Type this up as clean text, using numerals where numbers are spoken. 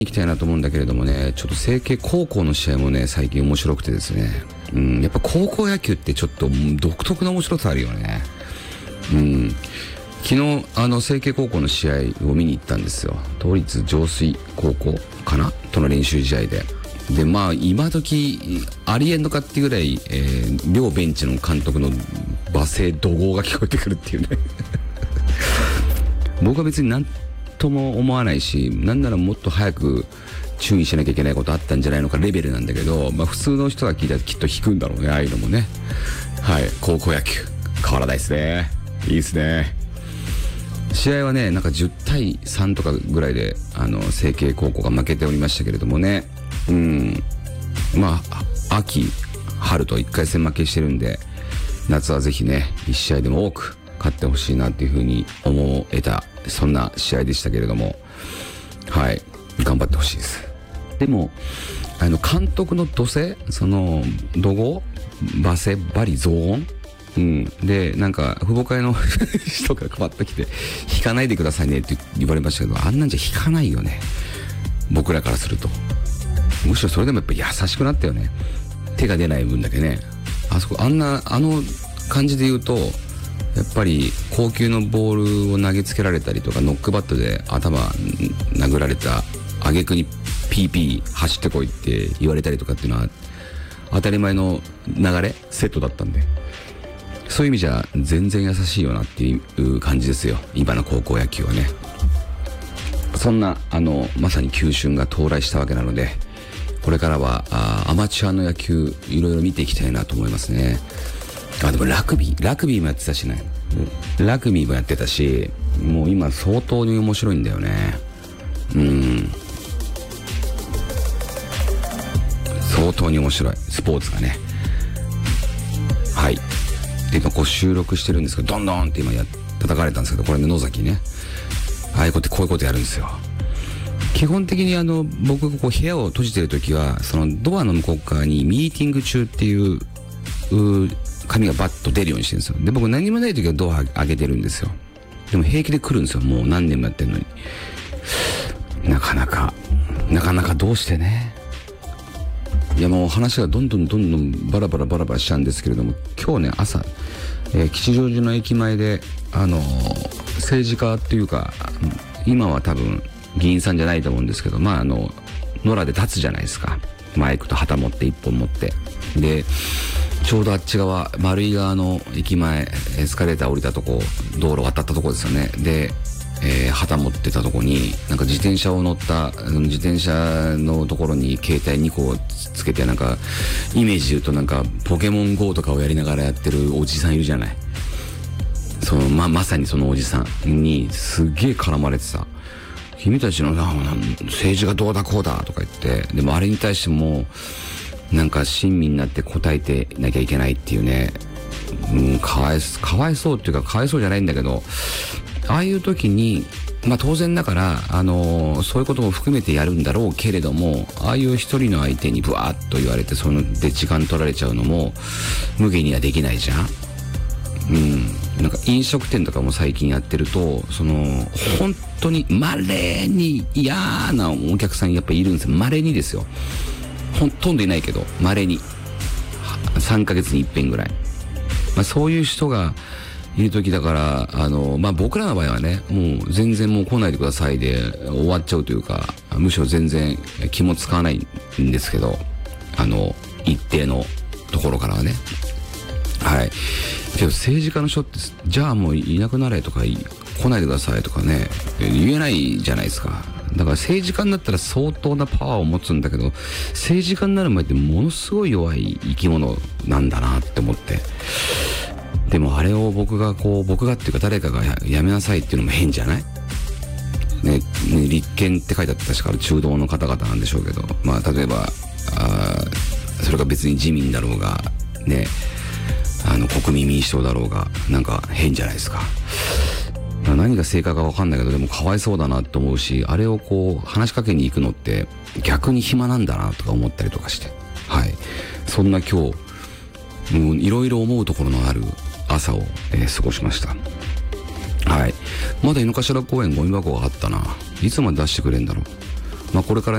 行きたいなと思うんだけれどもね、ちょっと成蹊高校の試合もね、最近面白くてですね。やっぱ高校野球ってちょっと独特な面白さあるよね。昨日、成蹊高校の試合を見に行ったんですよ。都立上水高校かなとの練習試合で。で、まあ、今時、ありえんのかっていうぐらい、両ベンチの監督の罵声、怒号が聞こえてくるっていうね。僕は別になんとも思わないし、なんならもっと早く注意しなきゃいけないことあったんじゃないのかレベルなんだけど、まあ普通の人が聞いたらきっと引くんだろうね、ああいうのもね。はい、高校野球変わらないですね。いいですね。試合はね、なんか10対3とかぐらいで成蹊高校が負けておりましたけれどもね。まあ秋春と1回戦負けしてるんで、夏はぜひね1試合でも多く勝ってほしいなっていう風に思えた、そんな試合でしたけれども、はい、頑張ってほしいです。でも監督の怒声、その怒号、罵声、罵詈雑言、でなんか父母会の人が配ってきて引かないでくださいねって言われましたけど、あんなんじゃ引かないよね、僕らからすると。むしろそれでもやっぱ優しくなったよね、手が出ない分だけね。あそこあの感じで言うと、やっぱり高級のボールを投げつけられたりとか、ノックバットで頭殴られた挙句に PP 走ってこいって言われたりとかっていうのは当たり前の流れセットだったんで、そういう意味じゃ全然優しいよなっていう感じですよ、今の高校野球はね。そんなまさに球春が到来したわけなので、これからはアマチュアの野球いろいろ見ていきたいなと思いますね。でもラグビーもやってたしね。ラグビーもやってたし、もう今相当に面白いんだよね。相当に面白いスポーツがね。はい。で今こう収録してるんですけど、どんどんって今叩かれたんですけど、これね、野崎ね、ああいうことこういうことやるんですよ。基本的に僕がこう部屋を閉じてるときは、そのドアの向こう側にミーティング中っていう紙がバッと出るようにしてるんですよ。で僕何もないときはドア開けてるんですよ。でも平気で来るんですよ、もう何年もやってるのに。なかなかどうしてね。いやもう話がどんどんバラバラしちゃうんですけれども、今日ね朝、吉祥寺の駅前で政治家っていうか、今は多分議員さんじゃないと思うんですけど、まあ野良で立つじゃないですか、マイクと旗持って一本持って。でちょうどあっち側、丸井側の駅前、エスカレーター降りたとこ、道路渡ったとこですよね。で、旗持ってたとこに、なんか自転車を乗った、自転車のところに携帯2個つけて、なんか、イメージで言うとなんか、ポケモン GO とかをやりながらやってるおじさんいるじゃない。まさにそのおじさんに、すっげえ絡まれてさ、君たちの政治がどうだこうだとか言って、でもあれに対しても、なんか親身になって答えてなきゃいけないっていうね、かわいそうっていうか、かわいそうじゃないんだけど、ああいう時に、まあ当然だから、そういうことも含めてやるんだろうけれども、ああいう一人の相手にブワーッと言われて、そので時間取られちゃうのも、無限にはできないじゃん。なんか飲食店とかも最近やってると、本当に稀に嫌なお客さんやっぱいるんですよ。稀にですよ。ほとんどいないけど、稀に。3ヶ月に一遍ぐらい。まあそういう人がいる時だから、まあ僕らの場合はね、もう全然もう来ないでくださいで終わっちゃうというか、むしろ全然気も使わないんですけど、一定のところからはね。はい。けど政治家の人って、じゃあもういなくなれとか、来ないでくださいとかね、言えないじゃないですか。だから政治家になったら相当なパワーを持つんだけど、政治家になる前ってものすごい弱い生き物なんだなって思って。でもあれを僕がっていうか誰かがやめなさいっていうのも変じゃない？ね、立憲って書いてあった確か中道の方々なんでしょうけど、まあ例えば、それが別に自民だろうが、ね、国民民主党だろうが、なんか変じゃないですか。何が正解か分かんないけど、でもかわいそうだなと思うし、あれをこう話しかけに行くのって逆に暇なんだなとか思ったりとかして、はい、そんな今日もういろいろ思うところのある朝を、過ごしました。はい。まだ井の頭公園ゴミ箱があったな。いつまで出してくれんだろう。 これから